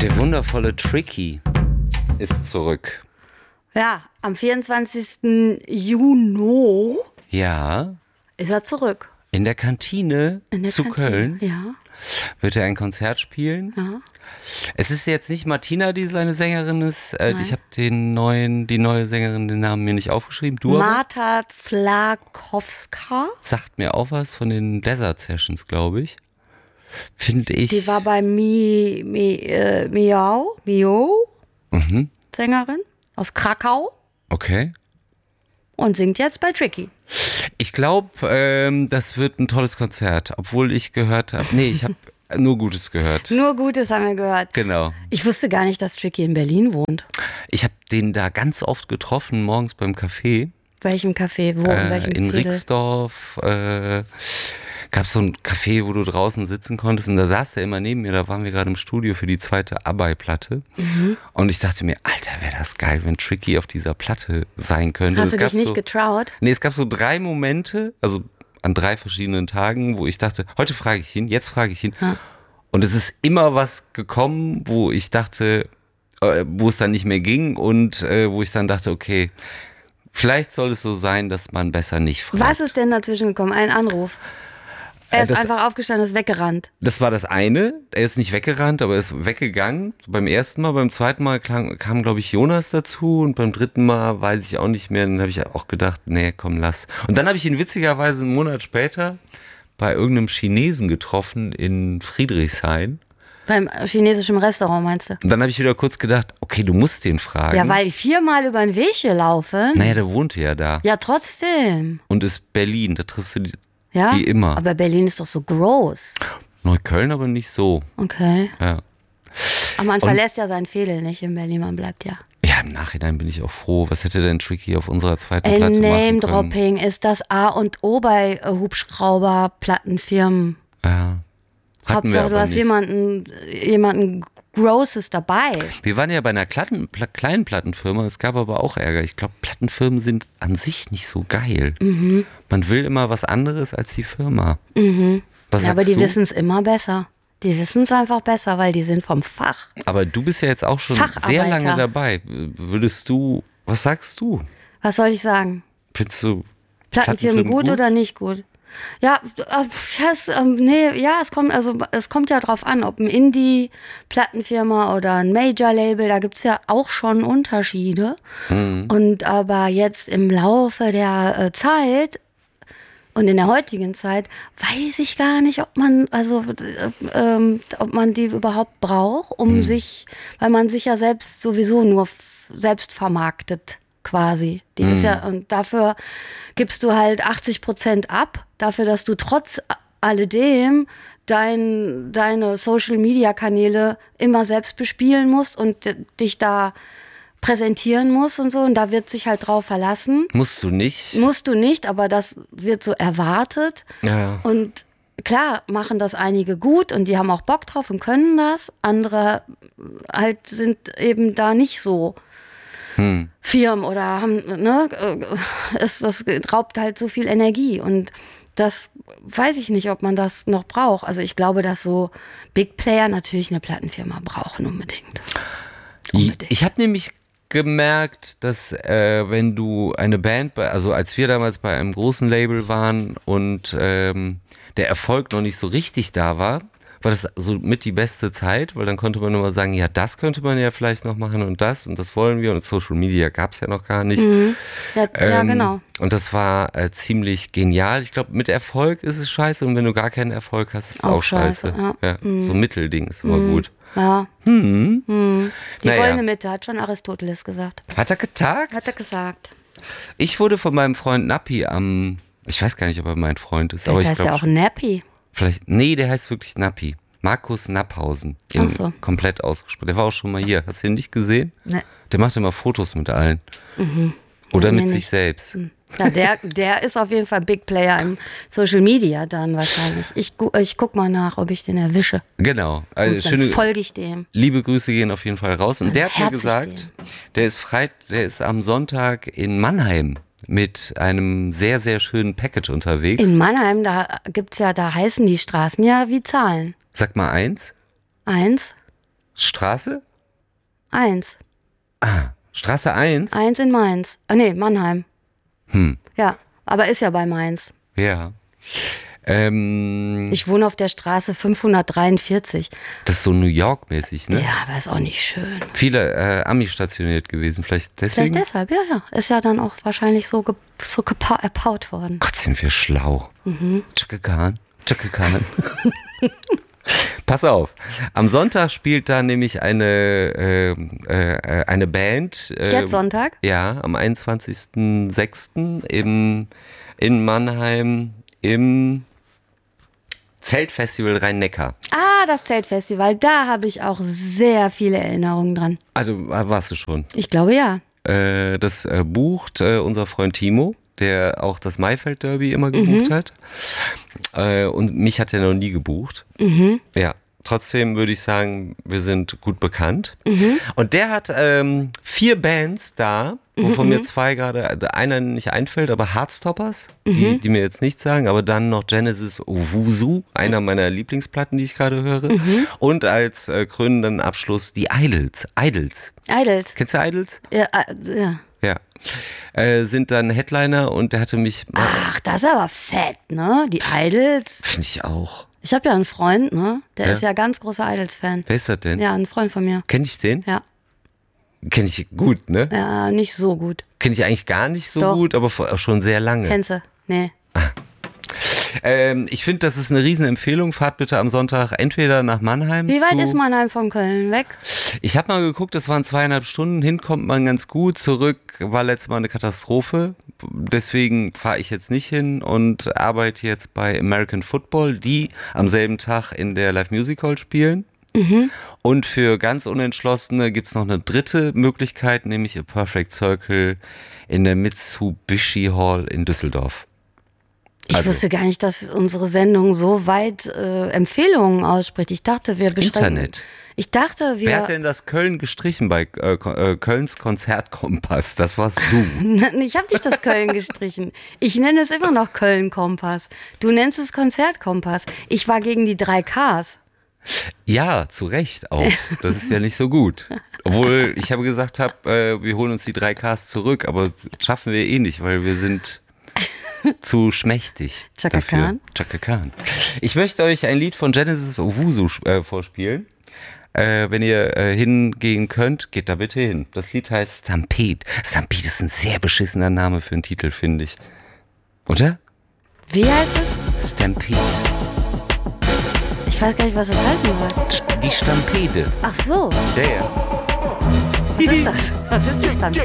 Der wundervolle Tricky ist zurück. Ja, am 24. Juni Ja, ist er zurück. in der Kantine zu Köln Ja. wird er ein Konzert spielen. Ja. Es ist jetzt nicht Martina, die seine Sängerin ist. Ich habe die neue Sängerin, den Namen mir nicht aufgeschrieben. Du aber? Marta Zlakowska. Sagt mir auch was von den Desert Sessions, glaube ich. Finde ich. Die war bei Miau, Sängerin aus Krakau Okay. und singt jetzt bei Tricky. Ich glaube, das wird ein tolles Konzert, obwohl ich gehört habe. Nee, ich habe nur Gutes gehört. Nur Gutes haben wir gehört. Genau. Ich wusste gar nicht, dass Tricky in Berlin wohnt. Ich habe den da ganz oft getroffen, morgens beim Café. Welchem Café? Wo? In welchem In Viertel? Rixdorf gab es so ein Café, wo du draußen sitzen konntest und da saß der immer neben mir, da waren wir gerade im Studio für die zweite Abai-Platte und ich dachte mir, Alter, wäre das geil, wenn Tricky auf dieser Platte sein könnte. Hast du Es dich gab nicht getraut? Nee, es gab so 3 Momente, also an 3 verschiedenen Tagen, wo ich dachte, heute frage ich ihn, jetzt frage ich ihn. Ja. Und es ist immer was gekommen, wo ich dachte, wo es dann nicht mehr ging und wo ich dann dachte, okay, vielleicht soll es so sein, dass man besser nicht fragt. Was ist denn dazwischen gekommen? Ein Anruf. Er ist das- einfach aufgestanden, ist weggerannt. Das war das eine. Er ist nicht weggerannt, aber er ist weggegangen. Beim ersten Mal, beim zweiten Mal kam glaube ich, Jonas dazu und beim dritten Mal weiß ich auch nicht mehr. Dann habe ich auch gedacht, nee, komm, lass. Und dann habe ich ihn witzigerweise einen Monat später bei irgendeinem Chinesen getroffen in Friedrichshain. Beim chinesischen Restaurant, meinst du? Und dann habe ich wieder kurz gedacht, okay, du musst den fragen. Ja, weil 4-mal über den Weg gelaufen. Naja, der wohnte ja da. Ja, trotzdem. Und ist Berlin, da triffst du die Ja? Wie immer. Aber Berlin ist doch so groß. Neukölln aber nicht so. Okay. Ja. Aber man verlässt ja seinen Fädel nicht in Berlin, man bleibt ja. Ja, im Nachhinein bin ich auch froh. Was hätte denn Tricky auf unserer zweiten Platte machen können? Name-Dropping ist das A und O bei Hubschrauber-Plattenfirmen. Ja. Hatten wir Hauptsache, du aber hast nicht. jemanden Grosses dabei. Wir waren ja bei einer kleinen Plattenfirma, es gab aber auch Ärger. Ich glaube, Plattenfirmen sind an sich nicht so geil. Man will immer was anderes als die Firma. Was Ja, aber sagst die du? wissen es immer besser. Die wissen es einfach besser, weil die sind vom Fach. Aber du bist ja jetzt auch schon Facharbeiter. sehr lange dabei. Was sagst du? Was soll ich sagen? Findest du Plattenfirmen gut oder nicht gut? Ja, es kommt ja drauf an, ob ein Indie-Plattenfirma oder ein Major-Label, da gibt es ja auch schon Unterschiede. Und aber jetzt im Laufe der Zeit und in der heutigen Zeit weiß ich gar nicht, ob man die überhaupt braucht, weil man sich ja selbst sowieso nur selbst vermarktet. Quasi. Die ist ja, und dafür gibst du halt 80% ab, dafür, dass du trotz alledem deine Social-Media-Kanäle immer selbst bespielen musst und dich da präsentieren musst und so. Und da wird sich halt drauf verlassen. Musst du nicht? Musst du nicht, aber das wird so erwartet. Ja. Und klar machen das einige gut und die haben auch Bock drauf und können das. Andere halt sind eben da nicht so. Firmen oder haben, das raubt halt so viel Energie und das weiß ich nicht, ob man das noch braucht. Also ich glaube, dass so Big Player natürlich eine Plattenfirma brauchen unbedingt. Ich habe nämlich gemerkt, dass wenn du eine Band, also als wir damals bei einem großen Label waren und der Erfolg noch nicht so richtig da war das so mit die beste Zeit, weil dann konnte man immer sagen, ja, das könnte man ja vielleicht noch machen und das wollen wir und Social Media gab es ja noch gar nicht. Ja, genau. Und das war ziemlich genial. Ich glaube, mit Erfolg ist es scheiße und wenn du gar keinen Erfolg hast, ist es auch scheiße. Ja. So Mittelding ist immer gut. Ja. Die Naja. goldene Mitte, hat schon Aristoteles gesagt. Hat er getagt? Hat er gesagt. Ich wurde von meinem Freund Nappi ich weiß gar nicht, ob er mein Freund ist, aber Vielleicht ich heißt er glaube auch Nappy. nee, der heißt wirklich Nappi. Markus Napphausen. Ach so. Komplett ausgesprochen. Der war auch schon mal hier. Hast du ihn nicht gesehen? Nee. Der macht immer Fotos mit allen. Oder mit Nee, sich nicht. selbst. Ja, der ist auf jeden Fall Big Player im Social Media dann wahrscheinlich. Ich guck mal nach, ob ich den erwische. Genau. Und dann folge ich dem. Liebe Grüße gehen auf jeden Fall raus. Und der hat mir herzlich gesagt, der ist am Sonntag in Mannheim mit einem sehr, sehr schönen Package unterwegs. In Mannheim, da heißen die Straßen ja wie Zahlen. Sag mal 1. 1, Straße? 1. Straße 1? 1 in Mainz. Nee, Mannheim. Ja, aber ist ja bei Mainz. Ja. Ich wohne auf der Straße 543. Das ist so New York-mäßig, ne? Ja, aber ist auch nicht schön. Viele Amis stationiert gewesen, vielleicht deswegen? Vielleicht deshalb, ja. Ist ja dann auch wahrscheinlich so erbaut worden. Gott, sind wir schlau. Chaka Khan. Pass auf, am Sonntag spielt da nämlich eine Band. Jetzt Sonntag? Ja, am 21.06. in Mannheim im Zeltfestival Rhein-Neckar. Das Zeltfestival, da habe ich auch sehr viele Erinnerungen dran. Also warst du schon? Ich glaube ja. Das bucht unser Freund Timo, der auch das Maifeld-Derby immer gebucht hat. Und mich hat er noch nie gebucht. Ja, trotzdem würde ich sagen, wir sind gut bekannt. Und der hat 4 Bands da, wovon mir 2 gerade, einer nicht einfällt, aber Heartstoppers, die mir jetzt nichts sagen, aber dann noch Genesis Owusu, einer meiner Lieblingsplatten, die ich gerade höre. Und als krönenden Abschluss die Idols. Idols. Kennst du Idols? Ja. Ja. Sind dann Headliner und der hatte mich... Ach, das ist aber fett, ne? Die Idols. Finde ich auch. Ich habe ja einen Freund, ne? Der ist ja ganz großer Idols-Fan. Wer ist das denn? Ja, ein Freund von mir. Kenn ich den? Ja. Kenn ich gut, ne? Ja, nicht so gut. Kenn ich eigentlich gar nicht so Doch. gut, aber schon sehr lange. Kennst du? Nee. Ich finde, das ist eine Riesenempfehlung. Fahrt bitte am Sonntag entweder nach Mannheim. Wie weit ist Mannheim von Köln weg? Ich habe mal geguckt, das waren 2,5 Stunden. Hin kommt man ganz gut. Zurück war letztes Mal eine Katastrophe. Deswegen fahre ich jetzt nicht hin und arbeite jetzt bei American Football, die am selben Tag in der Live Music Hall spielen. Und für ganz Unentschlossene gibt es noch eine dritte Möglichkeit, nämlich A Perfect Circle in der Mitsubishi Hall in Düsseldorf. Ich wusste gar nicht, dass unsere Sendung so weit Empfehlungen ausspricht. Ich dachte, wir beschränken... Internet. Ich dachte, wir... Wer hat denn das Köln gestrichen bei Kölns Konzertkompass? Das warst du. Ich habe nicht das Köln gestrichen. Ich nenne es immer noch Köln-Kompass. Du nennst es Konzertkompass. Ich war gegen die 3 Ks. Ja, zu Recht auch. Das ist ja nicht so gut. Obwohl ich habe gesagt habe, wir holen uns die 3 Ks zurück, aber schaffen wir eh nicht, weil wir sind zu schmächtig. Chaka Khan. Chaka Khan. Ich möchte euch ein Lied von Genesis Owusu vorspielen. Wenn ihr hingehen könnt, geht da bitte hin. Das Lied heißt Stampede. Stampede ist ein sehr beschissener Name für einen Titel, finde ich. Oder? Wie heißt es? Stampede. Ich weiß gar nicht, was das heißen soll. Die Stampede. Ach so. Ja. Was ist das? Was ist die Stampede?